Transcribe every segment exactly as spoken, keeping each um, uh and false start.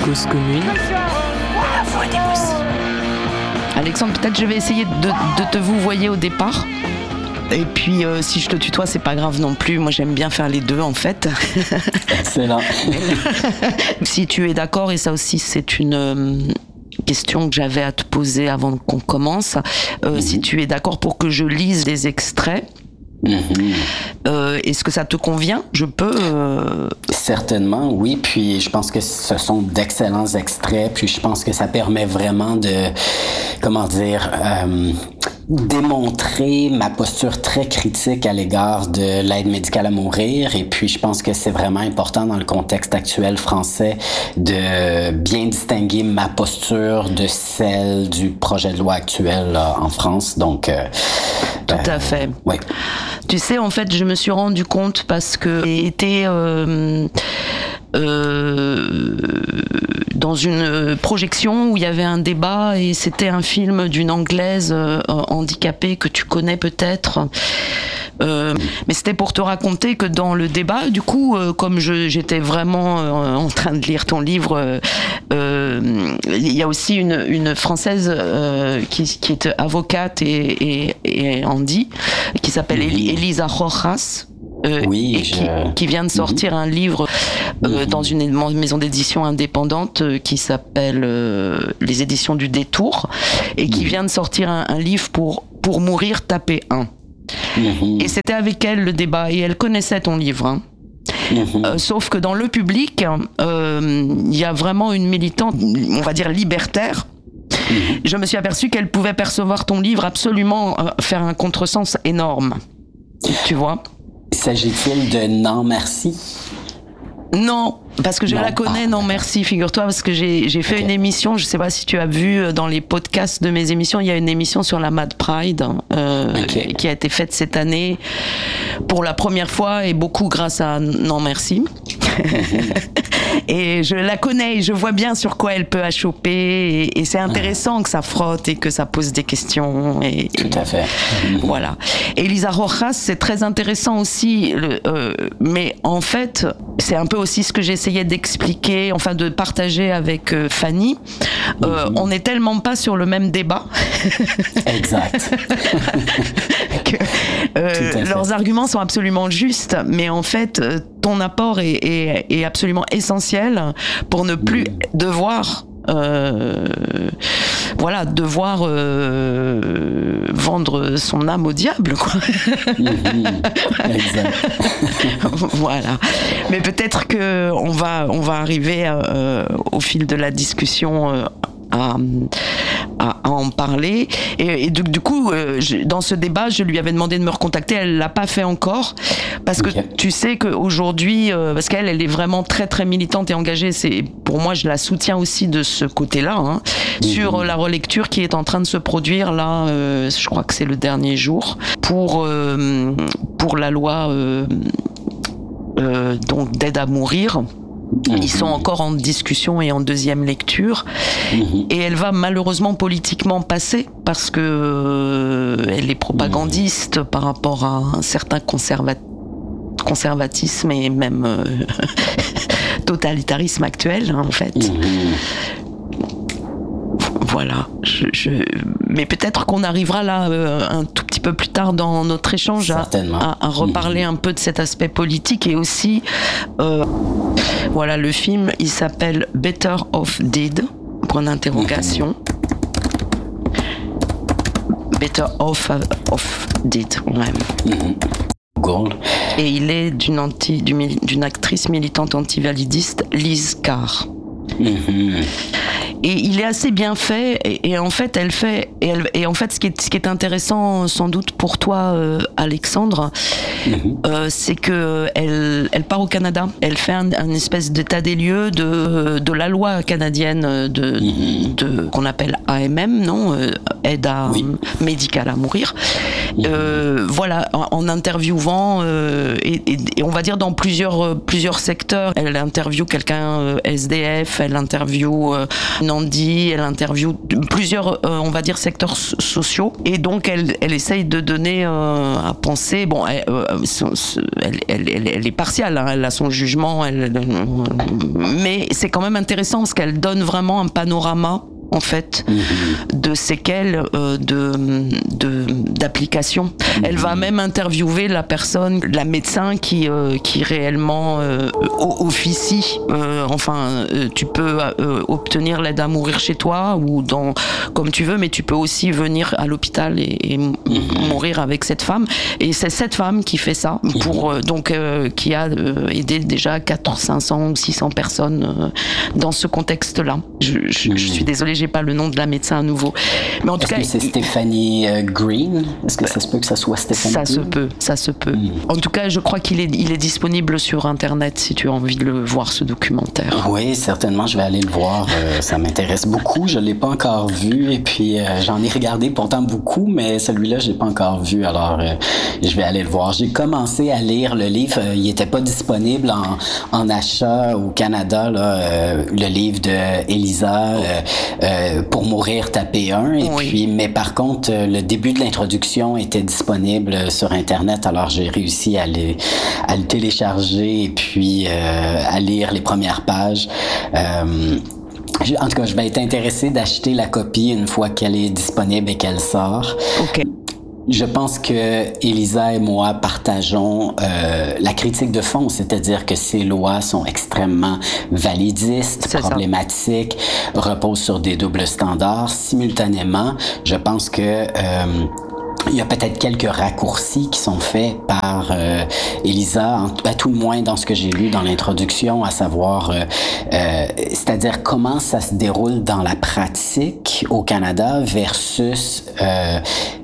Cause commune. La voix des possibles. Alexandre, peut-être je vais essayer de, de te vous voyer au départ. Et puis, euh, si je te tutoie, c'est pas grave non plus. Moi, j'aime bien faire les deux, en fait. Excellent. Si tu es d'accord, et ça aussi, c'est une euh, question que j'avais à te poser avant qu'on commence. Euh, mm-hmm. Si tu es d'accord pour que je lise des extraits. Mm-hmm. Euh, est-ce que ça te convient? Je peux euh... Certainement, oui. Puis je pense que ce sont d'excellents extraits. Puis je pense que ça permet vraiment de, comment dire, euh, démontrer ma posture très critique à l'égard de l'aide médicale à mourir. Et puis je pense que c'est vraiment important dans le contexte actuel français de bien distinguer ma posture de celle du projet de loi actuel là, en France. Donc euh, tout euh, à fait. Oui. Tu sais, en fait, je me suis rendu compte parce que j'ai été euh, euh, dans une projection où il y avait un débat et c'était un film d'une Anglaise euh, handicapée que tu connais peut-être. Euh, mais c'était pour te raconter que dans le débat, du coup, euh, comme je, j'étais vraiment euh, en train de lire ton livre, euh, euh, il y a aussi une, une Française euh, qui, qui est avocate et, et, et handi, qui s'appelle mmh. Elisa Rojas. Euh, oui, et je... qui, qui vient de sortir mmh. un livre euh, mmh. dans une maison d'édition indépendante euh, qui s'appelle euh, Les Éditions du Détour, et qui mmh. vient de sortir un, un livre pour, pour mourir, taper un. Mmh. Et c'était avec elle le débat, et elle connaissait ton livre. Hein. Mmh. Euh, sauf que dans le public, il euh, y a vraiment une militante, on va dire libertaire. Mmh. Je me suis aperçue qu'elle pouvait percevoir ton livre absolument, euh, faire un contresens énorme. Tu vois ? S'agit-il de Non Merci? Non, parce que je non. la connais, ah, non merci, figure-toi, parce que j'ai, j'ai fait okay. une émission, je sais pas si tu as vu dans les podcasts de mes émissions, il y a une émission sur la Mad Pride euh, okay. qui a été faite cette année pour la première fois et beaucoup grâce à Non Merci. Et je la connais et je vois bien sur quoi elle peut achoper et, et c'est intéressant que ça frotte et que ça pose des questions. Et, Tout à fait. Voilà. Et Elisa Rojas, c'est très intéressant aussi, le, euh, mais en fait, c'est un peu aussi ce que j'essayais d'expliquer, enfin de partager avec euh, Fanny. Euh, mm-hmm. On n'est tellement pas sur le même débat. Exact. que, euh, leurs arguments sont absolument justes, mais en fait, ton apport est, est, est absolument essentiel pour ne plus mm. devoir Euh, voilà, devoir euh, vendre son âme au diable, quoi. Mmh, exact. Voilà. Mais peut-être que on va on va arriver euh, au fil de la discussion euh, à, à, à en parler. Et, et du, du coup, euh, je, dans ce débat, je lui avais demandé de me recontacter. Elle l'a pas fait encore parce okay. que tu sais qu'aujourd'hui, euh, parce qu'elle, elle est vraiment très très militante et engagée. C'est pour moi, je la soutiens aussi de ce côté-là, hein, mmh. sur la relecture qui est en train de se produire là. Euh, je crois que c'est le dernier jour pour euh, pour la loi euh, euh, donc d'aide à mourir. Ils sont encore en discussion et en deuxième lecture. Mmh. Et elle va malheureusement politiquement passer parce que euh, elle est propagandiste mmh. par rapport à un certain conserva- conservatisme et même euh, totalitarisme actuel, hein, en fait. Mmh. Voilà. Je, je... Mais peut-être qu'on arrivera là euh, un tout petit peu plus tard dans notre échange à, à, à reparler mmh. un peu de cet aspect politique et aussi, euh, voilà, le film, il s'appelle Better Off Dead, point d'interrogation. Mmh. Better Off, off Dead, ouais. Mmh. Gold. Et il est d'une, anti, d'une, d'une actrice militante antivalidiste, Liz Carr. Mmh. Et il est assez bien fait et, et en fait elle fait et, elle, et en fait ce qui est ce qui est intéressant sans doute pour toi euh, Alexandre mmh. euh, c'est que elle elle part au Canada, elle fait un, un espèce d'état des lieux de de la loi canadienne de mmh. de qu'on appelle A M M, non euh, aide à, oui. médicale à mourir. Euh, voilà, en, en interviewant, euh, et, et, et on va dire dans plusieurs, plusieurs secteurs. Elle interviewe quelqu'un euh, S D F, elle interviewe euh, Nandi, elle interviewe plusieurs, euh, on va dire, secteurs so- sociaux. Et donc, elle, elle essaye de donner euh, à penser. Bon, elle, euh, elle, elle, elle, elle est partiale, hein, elle a son jugement, elle, mais c'est quand même intéressant parce qu'elle donne vraiment un panorama, en fait, mmh. de séquelles, euh, de, de, d'application. Mmh. Elle va même interviewer la personne, la médecin qui, euh, qui réellement euh, officie. Euh, enfin, euh, tu peux euh, obtenir l'aide à mourir chez toi ou dans, comme tu veux, mais tu peux aussi venir à l'hôpital et, et mmh. mourir avec cette femme. Et c'est cette femme qui fait ça, pour, euh, donc, euh, qui a euh, aidé déjà quatre cents, cinq cents ou six cents personnes euh, dans ce contexte-là. Je, je, mmh. je suis désolée, j'ai pas le nom de la médecin à nouveau, mais en tout Est-ce cas, que c'est Stéphanie euh, Green? Est-ce que ça se peut que ça soit Stéphanie ça Green? se peut, ça se peut. Mm. En tout cas, je crois qu'il est, il est disponible sur Internet si tu as envie de le voir, ce documentaire. Oui, certainement, je vais aller le voir. Euh, ça m'intéresse beaucoup. Je l'ai pas encore vu et puis euh, j'en ai regardé pourtant beaucoup, mais celui-là, je l'ai pas encore vu. Alors, euh, je vais aller le voir. J'ai commencé à lire le livre. Euh, il était pas disponible en, en achat au Canada, là, euh, le livre de Elisa. Euh, euh, Pour mourir, taper un. Et oui. puis, mais par contre, le début de l'introduction était disponible sur Internet. Alors, j'ai réussi à le, à le télécharger et puis euh, à lire les premières pages. Euh, en tout cas, je vais être intéressé d'acheter la copie une fois qu'elle est disponible et qu'elle sort. OK. Je pense que Elisa et moi partageons euh, la critique de fond, c'est-à-dire que ces lois sont extrêmement validistes, c'est problématiques, ça. Reposent sur des doubles standards. Simultanément, je pense que euh, il y a peut-être quelques raccourcis qui sont faits par euh, Elisa, à tout le moins dans ce que j'ai lu dans l'introduction, à savoir, euh, euh, c'est-à-dire comment ça se déroule dans la pratique au Canada versus euh,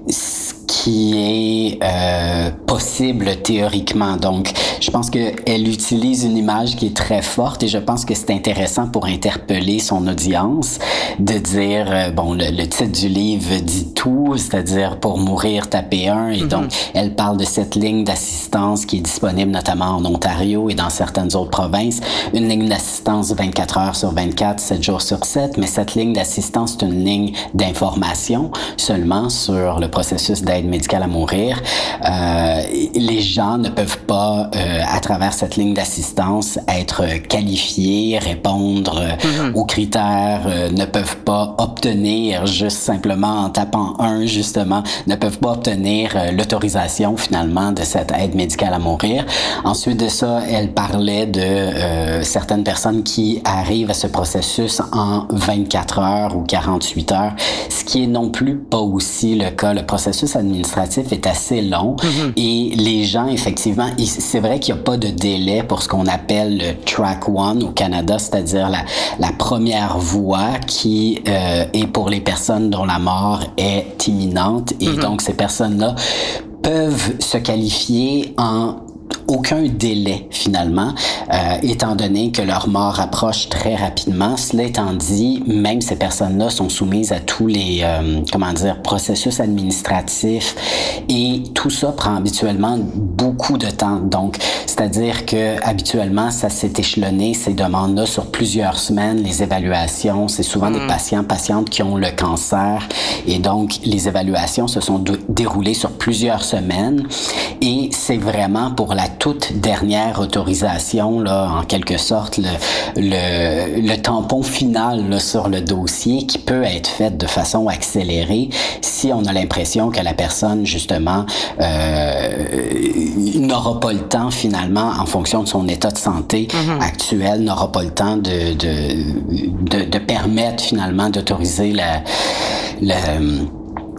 ce qui est euh, possible théoriquement. Donc, je pense qu'elle utilise une image qui est très forte et je pense que c'est intéressant pour interpeller son audience de dire, euh, bon, le, le titre du livre dit tout, c'est-à-dire pour mourir, taper un. Et mm-hmm. donc, elle parle de cette ligne d'assistance qui est disponible notamment en Ontario et dans certaines autres provinces. Une ligne d'assistance vingt-quatre heures sur vingt-quatre, sept jours sur sept, mais cette ligne d'assistance, c'est une ligne d'information seulement sur le processus d'aide médicale à mourir. Euh, les gens ne peuvent pas, euh, à travers cette ligne d'assistance, être qualifiés, répondre mm-hmm. aux critères, euh, ne peuvent pas obtenir, juste simplement en tapant un, justement, ne peuvent pas obtenir euh, l'autorisation, finalement, de cette aide médicale à mourir. Ensuite de ça, elle parlait de euh, certaines personnes qui arrivent à ce processus en vingt-quatre heures ou quarante-huit heures, ce qui est non plus pas aussi le cas. Le processus administratif est assez long mm-hmm. et les gens, effectivement, c'est vrai qu'il n'y a pas de délai pour ce qu'on appelle le track one au Canada, c'est-à-dire la, la première voie qui euh, est pour les personnes dont la mort est imminente et mm-hmm. donc ces personnes-là peuvent se qualifier en aucun délai, finalement, euh, étant donné que leur mort approche très rapidement. Cela étant dit, même ces personnes-là sont soumises à tous les, euh, comment dire, processus administratifs et tout ça prend habituellement beaucoup de temps. Donc, c'est-à-dire que habituellement, ça s'est échelonné, ces demandes-là, sur plusieurs semaines. Les évaluations, c'est souvent mmh. des patients, patientes qui ont le cancer et donc les évaluations se sont d- déroulées sur plusieurs semaines et c'est vraiment pour la toute dernière autorisation, là, en quelque sorte, le, le, le tampon final là, sur le dossier qui peut être fait de façon accélérée si on a l'impression que la personne, justement, euh, n'aura pas le temps, finalement, en fonction de son état de santé mm-hmm. actuel, n'aura pas le temps de, de, de, de permettre, finalement, d'autoriser la... la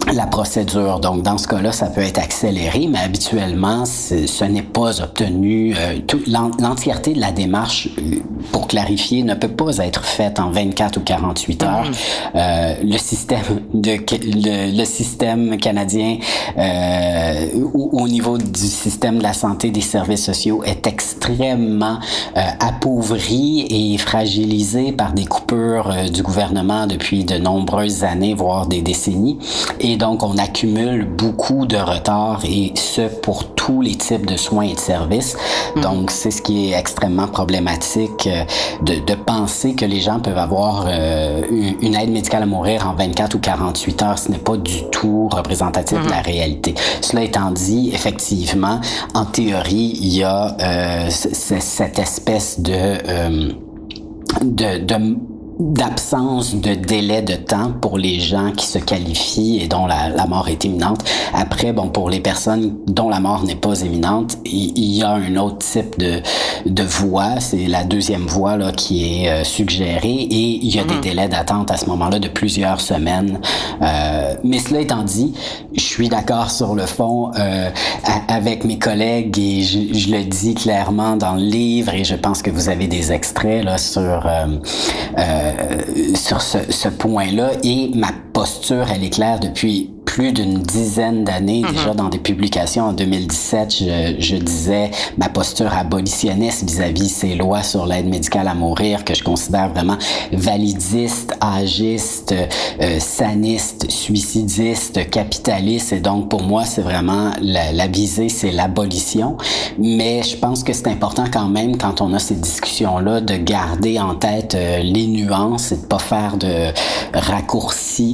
la procédure. Donc, dans ce cas-là, ça peut être accéléré, mais habituellement, ce n'est pas obtenu. Euh, tout, l'entièreté de la démarche, pour clarifier, ne peut pas être faite en vingt-quatre ou quarante-huit heures. Mm-hmm. Euh, le système de le, le système canadien, euh, au, au niveau du système de la santé des services sociaux, est extrêmement euh, appauvri et fragilisé par des coupures euh, du gouvernement depuis de nombreuses années, voire des décennies. Et donc, on accumule beaucoup de retard, et ce, pour tous les types de soins et de services. Mmh. Donc, c'est ce qui est extrêmement problématique, euh, de, de penser que les gens peuvent avoir euh, une aide médicale à mourir en vingt-quatre ou quarante-huit heures. Ce n'est pas du tout représentatif mmh. de la réalité. Cela étant dit, effectivement, en théorie, il y a euh, c- c- cette espèce de... Euh, de, de d'absence de délai de temps pour les gens qui se qualifient et dont la, la mort est imminente. Après, bon, pour les personnes dont la mort n'est pas imminente, il, il y a un autre type de, de voie, c'est la deuxième voie là, qui est euh, suggérée, et il y a mmh. des délais d'attente à ce moment-là de plusieurs semaines. Euh, mais cela étant dit, je suis d'accord sur le fond euh, à, avec mes collègues, et je, je le dis clairement dans le livre, et je pense que vous avez des extraits là, sur... Euh, euh, sur ce, ce point-là, et ma posture, elle est claire depuis plus d'une dizaine d'années. Mm-hmm. Déjà dans des publications en deux mille dix-sept, je, je disais ma posture abolitionniste vis-à-vis ces lois sur l'aide médicale à mourir, que je considère vraiment validiste, âgiste, euh, saniste, suicidiste, capitaliste, et donc pour moi c'est vraiment la, la visée, c'est l'abolition. Mais je pense que c'est important quand même, quand on a ces discussions-là, de garder en tête euh, les nuances et de pas faire de raccourcis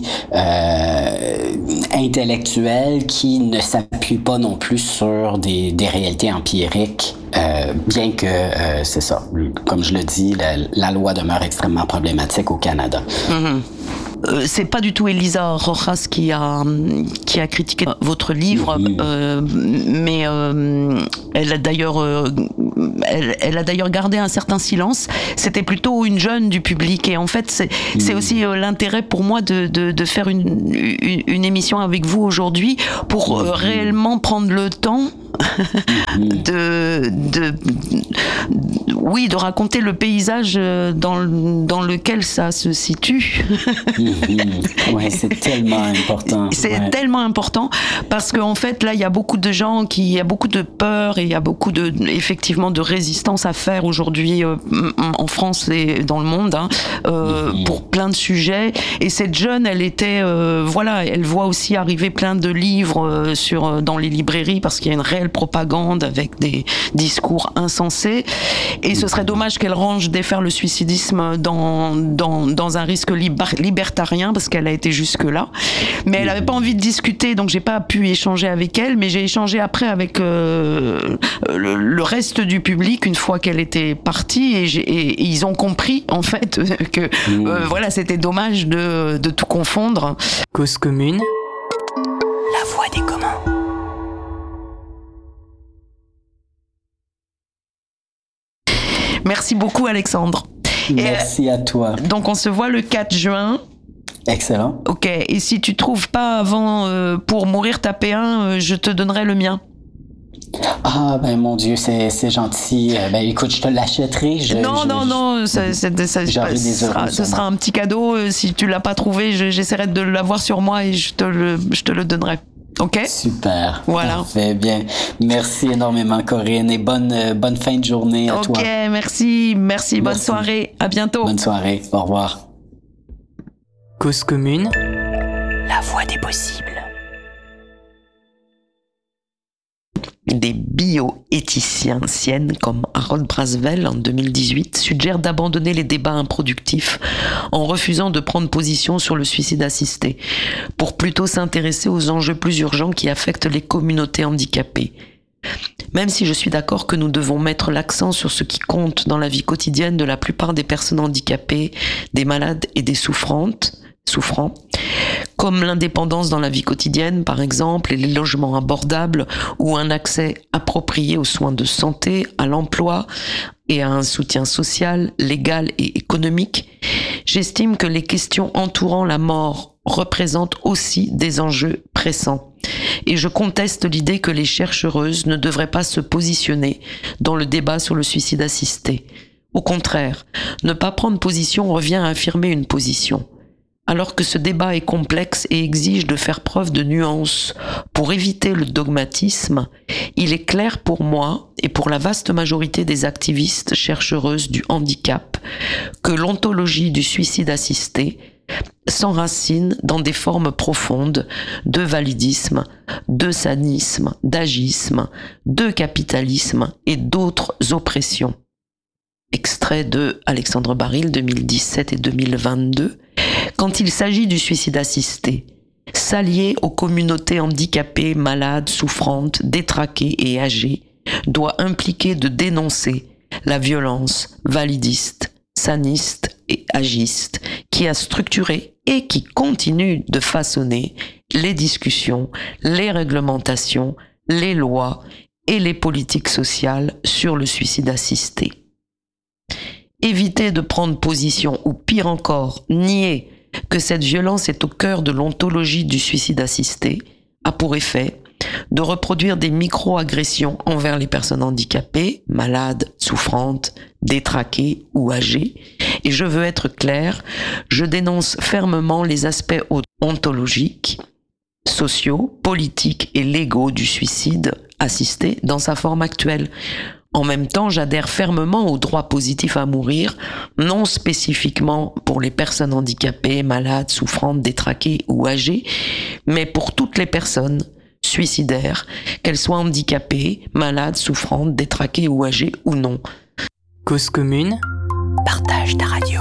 euh, intellectuel qui ne s'appuie pas non plus sur des, des réalités empiriques, euh, bien que, euh, c'est ça, comme je le dis, la, la loi demeure extrêmement problématique au Canada. Mm-hmm. Euh, c'est pas du tout Elisa Rojas qui a qui a critiqué votre livre, mmh. euh, mais euh, elle a d'ailleurs euh, elle, elle a d'ailleurs gardé un certain silence. C'était plutôt une jeune du public, et en fait c'est mmh. c'est aussi euh, l'intérêt pour moi de de, de faire une, une une émission avec vous aujourd'hui pour euh, réellement prendre le temps de, de, de, oui, de raconter le paysage dans, dans lequel ça se situe. mm-hmm. Ouais, c'est tellement important. C'est ouais. tellement important parce qu'en fait, là, il y a beaucoup de gens qui, il y a beaucoup de peur et il y a beaucoup de, effectivement, de résistance à faire aujourd'hui euh, en France et dans le monde, hein, euh, mm-hmm. pour plein de sujets. Et cette jeune, elle était, euh, voilà, elle voit aussi arriver plein de livres euh, sur, dans les librairies parce qu'il y a une réelle propagande avec des discours insensés, et ce serait dommage qu'elle range défaire le suicidisme dans, dans, dans un risque liber- libertarien parce qu'elle a été jusque là, mais elle n'avait pas envie de discuter, donc j'ai pas pu échanger avec elle, mais j'ai échangé après avec euh, le, le reste du public une fois qu'elle était partie, et, j'ai, et, et ils ont compris en fait que euh, voilà, c'était dommage de, de tout confondre. Cause commune, la voix des communs. Merci beaucoup, Alexandre. Merci et, à toi. Donc, on se voit le quatre juin. Excellent. Ok. Et si tu trouves pas avant euh, pour mourir taper un, euh, je te donnerai le mien. Ah, ben mon Dieu, c'est, c'est gentil. Ben écoute, je te l'achèterai. Je, non, je, non, je, non, ça, ça, ça, ça sera, ce sera un petit cadeau. Si tu l'as pas trouvé, je, j'essaierai de l'avoir sur moi et je te le, je te le donnerai. Ok. Super. Voilà. Parfait. Bien. Merci énormément, Corinne, et bonne, euh, bonne fin de journée à okay, toi. Ok, merci, merci. Bonne merci. soirée. À bientôt. Bonne soirée. Au revoir. Cause commune, la voix des possibles. Des bioéthiciennes comme Harold Braswell en deux mille dix-huit suggèrent d'abandonner les débats improductifs en refusant de prendre position sur le suicide assisté pour plutôt s'intéresser aux enjeux plus urgents qui affectent les communautés handicapées. Même si je suis d'accord que nous devons mettre l'accent sur ce qui compte dans la vie quotidienne de la plupart des personnes handicapées, des malades et des souffrantes, souffrants, comme l'indépendance dans la vie quotidienne, par exemple, et les logements abordables ou un accès approprié aux soins de santé, à l'emploi et à un soutien social, légal et économique, j'estime que les questions entourant la mort représentent aussi des enjeux pressants. Et je conteste l'idée que les chercheuses ne devraient pas se positionner dans le débat sur le suicide assisté. Au contraire, ne pas prendre position revient à affirmer une position. Alors que ce débat est complexe et exige de faire preuve de nuance pour éviter le dogmatisme, il est clair pour moi et pour la vaste majorité des activistes chercheuses du handicap que l'ontologie du suicide assisté s'enracine dans des formes profondes de validisme, de sanisme, d'agisme, de capitalisme et d'autres oppressions. Extrait de Alexandre Baril, deux mille dix-sept et deux mille vingt-deux. Quand il s'agit du suicide assisté, s'allier aux communautés handicapées, malades, souffrantes, détraquées et âgées doit impliquer de dénoncer la violence validiste, saniste et agiste qui a structuré et qui continue de façonner les discussions, les réglementations, les lois et les politiques sociales sur le suicide assisté. Éviter de prendre position ou pire encore, nier que cette violence est au cœur de l'ontologie du suicide assisté a pour effet de reproduire des micro-agressions envers les personnes handicapées, malades, souffrantes, détraquées ou âgées. Et je veux être clair, je dénonce fermement les aspects ontologiques, sociaux, politiques et légaux du suicide assisté dans sa forme actuelle. En même temps, j'adhère fermement au droit positif à mourir, non spécifiquement pour les personnes handicapées, malades, souffrantes, détraquées ou âgées, mais pour toutes les personnes suicidaires, qu'elles soient handicapées, malades, souffrantes, détraquées ou âgées ou non. Cause commune, partage ta radio.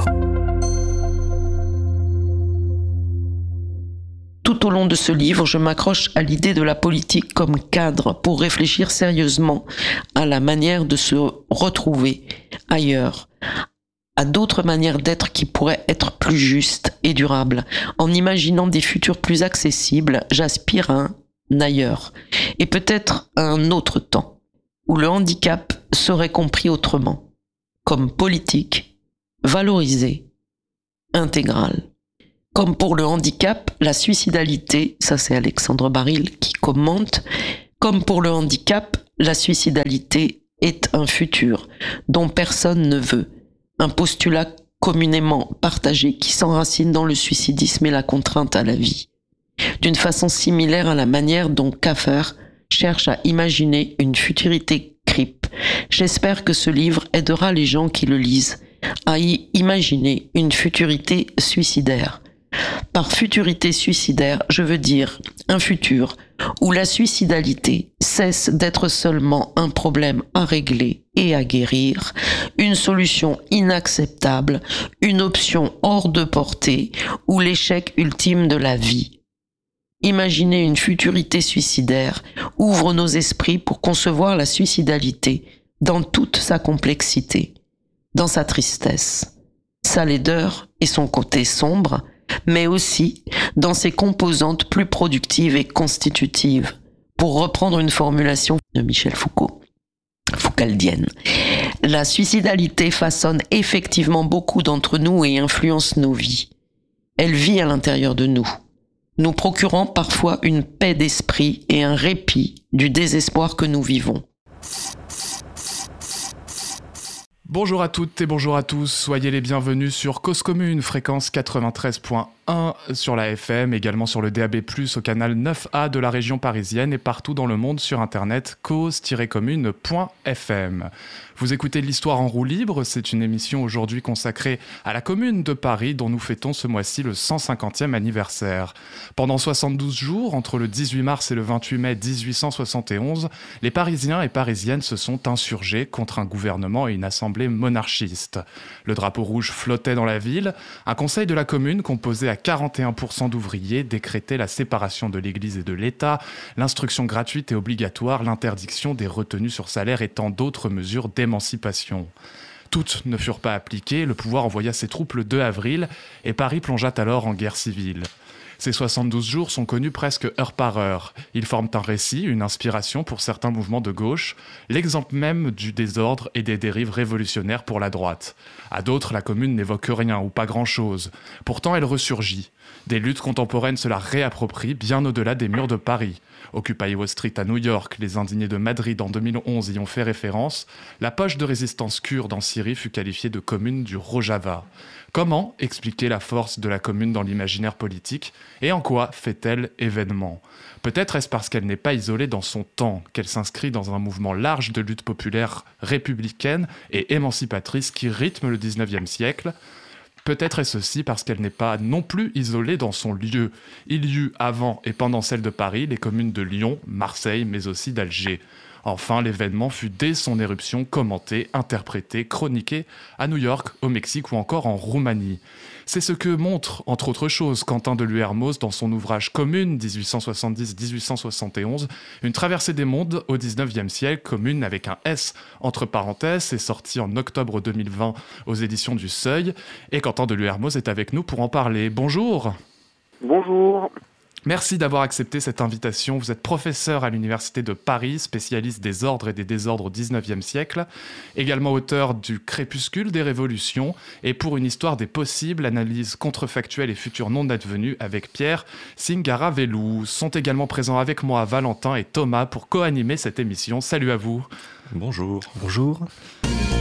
Tout au long de ce livre, je m'accroche à l'idée de la politique comme cadre pour réfléchir sérieusement à la manière de se retrouver ailleurs, à d'autres manières d'être qui pourraient être plus justes et durables. En imaginant des futurs plus accessibles, j'aspire à un ailleurs, et peut-être à un autre temps, où le handicap serait compris autrement, comme politique, valorisé, intégral. Comme pour le handicap, la suicidalité, ça c'est Alexandre Baril qui commente, comme pour le handicap, la suicidalité est un futur dont personne ne veut, un postulat communément partagé qui s'enracine dans le suicidisme et la contrainte à la vie. D'une façon similaire à la manière dont Kaffer cherche à imaginer une futurité crip, j'espère que ce livre aidera les gens qui le lisent à y imaginer une futurité suicidaire. Par futurité suicidaire, je veux dire un futur où la suicidalité cesse d'être seulement un problème à régler et à guérir, une solution inacceptable, une option hors de portée ou l'échec ultime de la vie. Imaginer une futurité suicidaire ouvre nos esprits pour concevoir la suicidalité dans toute sa complexité, dans sa tristesse, sa laideur et son côté sombre, mais aussi dans ses composantes plus productives et constitutives, pour reprendre une formulation de Michel Foucault, foucaldienne. La suicidalité façonne effectivement beaucoup d'entre nous et influence nos vies. Elle vit à l'intérieur de nous, nous procurant parfois une paix d'esprit et un répit du désespoir que nous vivons. Bonjour à toutes et bonjour à tous, soyez les bienvenus sur Cause Commune, fréquence quatre-vingt-treize point un sur la F M, également sur le D A B plus, au canal neuf A de la région parisienne et partout dans le monde sur internet cause tiret commune point f m. Vous écoutez l'Histoire en roue libre, c'est une émission aujourd'hui consacrée à la commune de Paris dont nous fêtons ce mois-ci le cent cinquantième anniversaire. Pendant soixante-douze jours, entre le dix-huit mars et le vingt-huit mai dix-huit cent soixante et onze, les Parisiens et Parisiennes se sont insurgés contre un gouvernement et une assemblée monarchiste. Le drapeau rouge flottait dans la ville, un conseil de la commune composé à quarante et un pour cent d'ouvriers décrétait la séparation de l'Église et de l'État, l'instruction gratuite et obligatoire, l'interdiction des retenues sur salaire et tant d'autres mesures d'émancipation. Toutes ne furent pas appliquées, le pouvoir envoya ses troupes le deux avril et Paris plongea alors en guerre civile. Ces soixante-douze jours sont connus presque heure par heure. Ils forment un récit, une inspiration pour certains mouvements de gauche, l'exemple même du désordre et des dérives révolutionnaires pour la droite. À d'autres, la Commune n'évoque rien ou pas grand-chose. Pourtant, elle ressurgit. Des luttes contemporaines se la réapproprient bien au-delà des murs de Paris. Occupy Wall Street à New York, les indignés de Madrid en deux mille onze y ont fait référence. La poche de résistance kurde en Syrie fut qualifiée de commune du Rojava. Comment expliquer la force de la Commune dans l'imaginaire politique et en quoi fait-elle événement ? Peut-être est-ce parce qu'elle n'est pas isolée dans son temps, qu'elle s'inscrit dans un mouvement large de lutte populaire républicaine et émancipatrice qui rythme le dix-neuvième siècle. Peut-être est-ce aussi parce qu'elle n'est pas non plus isolée dans son lieu. Il y eut avant et pendant celle de Paris les communes de Lyon, Marseille, mais aussi d'Alger. Enfin, l'événement fut dès son éruption commenté, interprété, chroniqué à New York, au Mexique ou encore en Roumanie. C'est ce que montre, entre autres choses, Quentin de l'Huermoz dans son ouvrage Commune, dix-huit cent soixante-dix à dix-huit cent soixante et onze, une traversée des mondes au dix-neuvième siècle, Commune avec un S entre parenthèses, c'est sorti en octobre deux mille vingt aux éditions du Seuil, et Quentin de l'Huermoz est avec nous pour en parler. Bonjour. Bonjour. Merci d'avoir accepté cette invitation. Vous êtes professeur à l'Université de Paris, spécialiste des ordres et des désordres au dix-neuvième siècle, également auteur du Crépuscule des révolutions et Pour une histoire des possibles, analyse contrefactuelle et futurs non advenus avec Pierre Singaravelou. Sont également présents avec moi Valentin et Thomas pour co-animer cette émission. Salut à vous. Bonjour. Bonjour.